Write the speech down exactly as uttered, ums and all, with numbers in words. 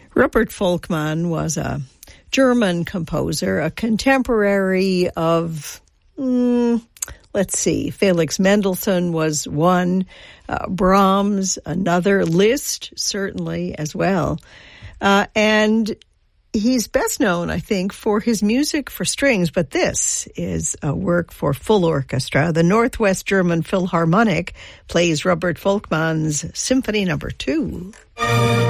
Rupert Volkmann was a German composer, a contemporary of, mm, let's see, Felix Mendelssohn was one, uh, Brahms another, Liszt certainly as well. Uh, and he's best known, I think, for his music for strings, but this is a work for full orchestra. The Northwest German Philharmonic plays Rupert Volkmann's Symphony Number Two.